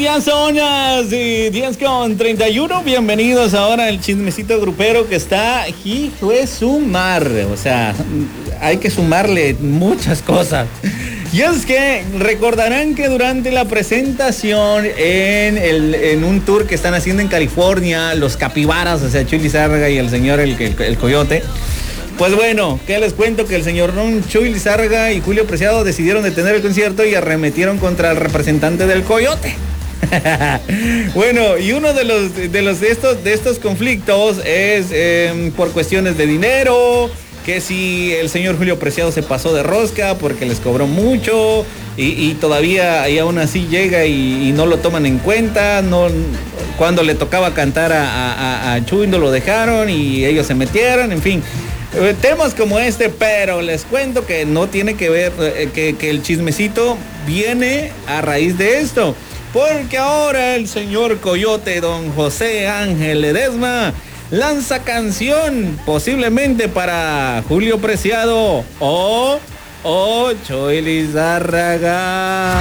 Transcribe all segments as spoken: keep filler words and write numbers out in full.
Ya son las eh, diez con treinta y uno. Bienvenidos ahora al chismecito grupero que está, hijo de sumar. O sea, hay que sumarle muchas cosas. Y es que recordarán que durante la presentación en, el, en un tour que están haciendo en California, los capibaras, o sea, Chuy Lizárraga y el señor el, el, el Coyote. Pues bueno, ¿qué les cuento? Que el señor Ron, Chuy Lizárraga y Julio Preciado decidieron detener el concierto y arremetieron contra el representante del Coyote. Bueno, y uno de los de los de estos de estos conflictos es eh, por cuestiones de dinero, que si el señor Julio Preciado se pasó de rosca porque les cobró mucho y, y todavía y aún así llega y, y no lo toman en cuenta, no, cuando le tocaba cantar a, a, a Chuy no lo dejaron y ellos se metieron, en fin. Temas como este, pero les cuento que no tiene que ver, que, que el chismecito viene a raíz de esto. Porque ahora el señor Coyote, don José Ángel Ledesma, lanza canción posiblemente para Julio Preciado o, o Chuy Lizárraga.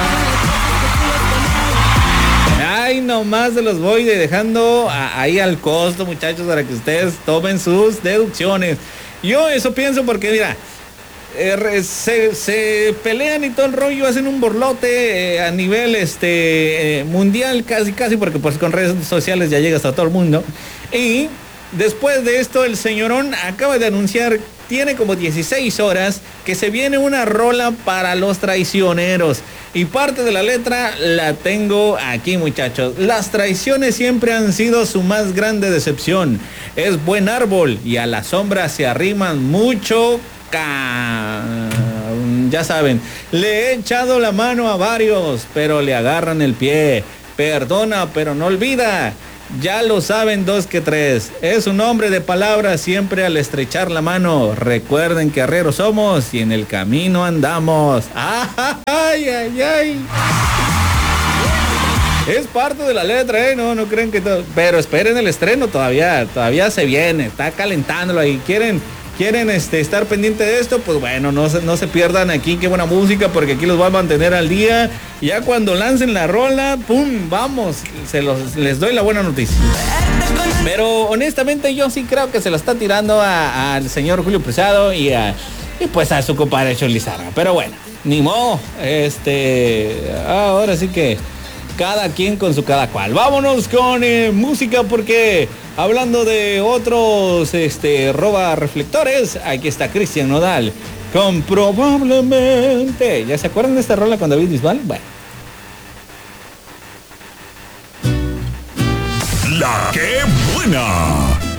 Ay, nomás se los voy dejando ahí al costo, muchachos, para que ustedes tomen sus deducciones. Yo eso pienso porque, mira, eh, se, se pelean y todo el rollo, hacen un borlote eh, a nivel este, eh, mundial casi, casi, porque pues con redes sociales ya llega hasta todo el mundo. Y después de esto, el señorón acaba de anunciar, tiene como dieciséis horas, que se viene una rola para los traicioneros. Y parte de la letra la tengo aquí, muchachos. Las traiciones siempre han sido su más grande decepción. Es buen árbol y a la sombra se arriman mucho. Ca... Ya saben, le he echado la mano a varios, pero le agarran el pie. Perdona, pero no olvida. Ya lo saben dos que tres. Es un hombre de palabras siempre al estrechar la mano. Recuerden que herreros somos y en el camino andamos. ¡Ay, ay, ay! Es parte de la letra, ¿eh? No, no creen que todo... Pero esperen el estreno todavía. Todavía se viene. Está calentándolo ahí. ¿Quieren... ¿Quieren este, estar pendiente de esto? Pues bueno, no se, no se pierdan aquí, qué buena música, porque aquí los voy a mantener al día. Ya cuando lancen la rola, ¡pum! Vamos, se los, les doy la buena noticia. Pero honestamente yo sí creo que se lo está tirando al señor Julio Preciado y, a, y pues a su compadre Chuy Lizárraga. Pero bueno, ni modo, este, ahora sí que cada quien con su cada cual. Vámonos con eh, música porque... Hablando de otros este, roba reflectores, aquí está Cristian Nodal con Probablemente. ¿Ya se acuerdan de esta rola con David Bisbal? Bueno. La que buena.